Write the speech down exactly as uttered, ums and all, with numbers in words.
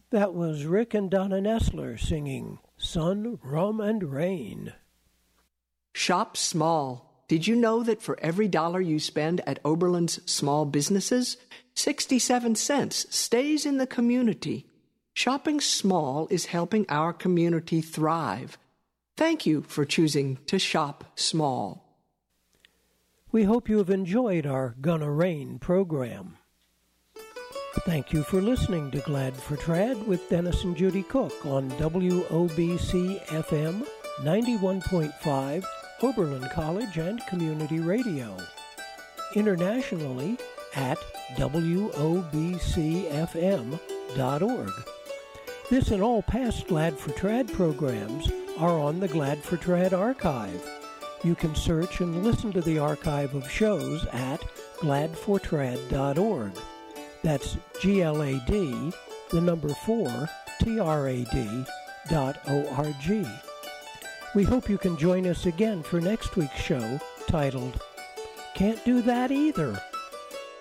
That was Rick and Donna Nessler singing Sun, Rum, and Rain. Shop small. Did you know that for every dollar you spend at Oberlin's small businesses, sixty-seven cents stays in the community? Shopping small is helping our community thrive. Thank you for choosing to shop small. We hope you have enjoyed our Gonna Rain program. Thank you for listening to Glad for Trad with Dennis and Judy Cook on W O B C F M ninety-one point five, Oberlin College and Community Radio. Internationally at W O B C F M dot org. This and all past Glad for Trad programs are on the Glad for Trad archive. You can search and listen to the archive of shows at glad for trad dot org. That's G L A D, the number four, T R A D dot O R G. We hope you can join us again for next week's show titled, Can't Do That Either.